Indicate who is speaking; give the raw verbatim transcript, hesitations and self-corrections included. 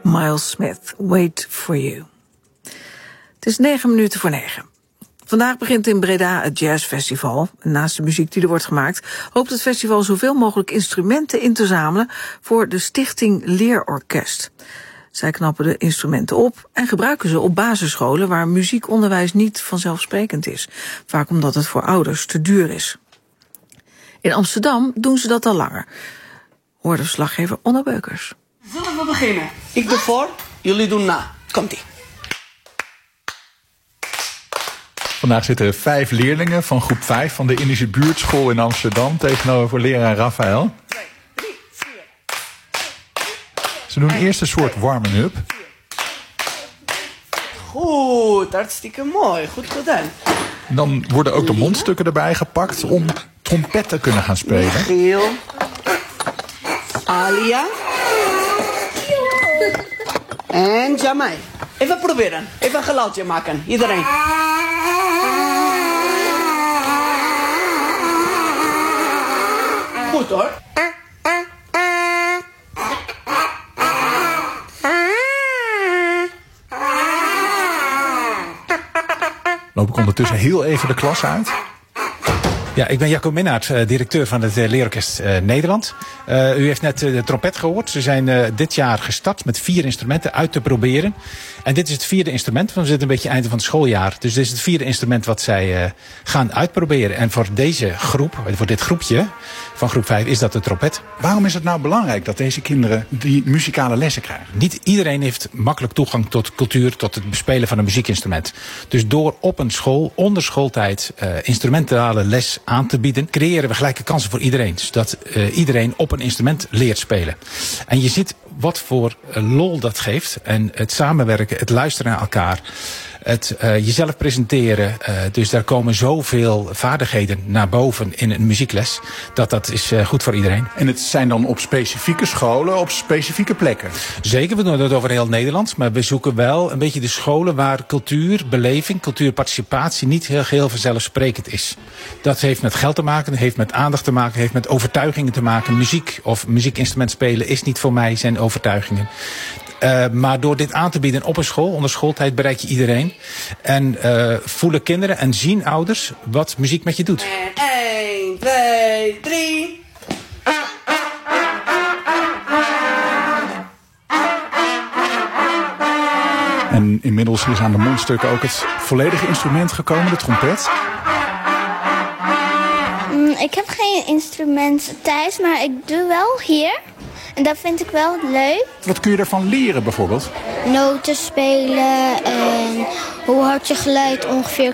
Speaker 1: Miles Smith, Wait for You. Het is negen minuten voor negen. Vandaag begint in Breda het Jazzfestival. Naast de muziek die er wordt gemaakt, hoopt het festival zoveel mogelijk instrumenten in te zamelen voor de Stichting Leerorkest. Zij knappen de instrumenten op en gebruiken ze op basisscholen waar muziekonderwijs niet vanzelfsprekend is. Vaak omdat het voor ouders te duur is. In Amsterdam doen ze dat al langer. Hoorde verslaggever Onno Beukers.
Speaker 2: Zullen we beginnen? Ik doe voor, jullie doen na. Komt-ie.
Speaker 3: Vandaag zitten vijf leerlingen van groep vijf van de Indische Buurtschool in Amsterdam tegenover leraar Raphaël.
Speaker 2: twee, drie, vier.
Speaker 3: Ze doen eerst een soort warming-up.
Speaker 2: Goed, hartstikke mooi. Goed gedaan.
Speaker 3: Dan worden ook de mondstukken erbij gepakt om trompet te kunnen gaan spelen.
Speaker 2: Michiel. Alia. En Jamai. Even proberen. Even een geluidje maken. Iedereen. Goed hoor.
Speaker 3: Loop ik ondertussen heel even de klas uit.
Speaker 4: Ja, ik ben Jacco Minnaert, directeur van het Leerorkest Nederland. Uh, u heeft net de trompet gehoord. Ze zijn uh, dit jaar gestart met vier instrumenten uit te proberen. En dit is het vierde instrument, want we zitten een beetje einde van het schooljaar. Dus dit is het vierde instrument wat zij uh, gaan uitproberen. En voor deze groep, voor dit groepje van groep vijf, is dat de trompet.
Speaker 3: Waarom is het nou belangrijk dat deze kinderen die muzikale lessen krijgen?
Speaker 4: Niet iedereen heeft makkelijk toegang tot cultuur, tot het bespelen van een muziekinstrument. Dus door op een school, onder schooltijd, uh, instrumentale les aan te bieden, creëren we gelijke kansen voor iedereen. Zodat uh, iedereen op een instrument leert spelen. En je ziet wat voor uh, lol dat geeft. En het samenwerken, het luisteren naar elkaar. Het uh, jezelf presenteren. Uh, dus daar komen zoveel vaardigheden naar boven in een muziekles. Dat dat is uh, goed voor iedereen.
Speaker 3: En het zijn dan op specifieke scholen, op specifieke plekken?
Speaker 4: Zeker, we doen dat over heel Nederland. Maar we zoeken wel een beetje de scholen waar cultuur, beleving, cultuurparticipatie niet heel geheel vanzelfsprekend is. Dat heeft met geld te maken, heeft met aandacht te maken, heeft met overtuigingen te maken. Muziek of muziekinstrument spelen is niet voor mij zijn overtuigingen. Uh, maar door dit aan te bieden op een school, onder schooltijd, bereik je iedereen. En uh, voelen kinderen en zien ouders wat muziek met je doet.
Speaker 2: En één, twee, drie.
Speaker 3: En inmiddels is aan de mondstukken ook het volledige instrument gekomen, de trompet.
Speaker 5: Mm, ik heb geen instrument thuis, maar ik doe wel hier. En dat vind ik wel leuk.
Speaker 3: Wat kun je daarvan leren bijvoorbeeld?
Speaker 5: Noten spelen en hoe hard je geluid ongeveer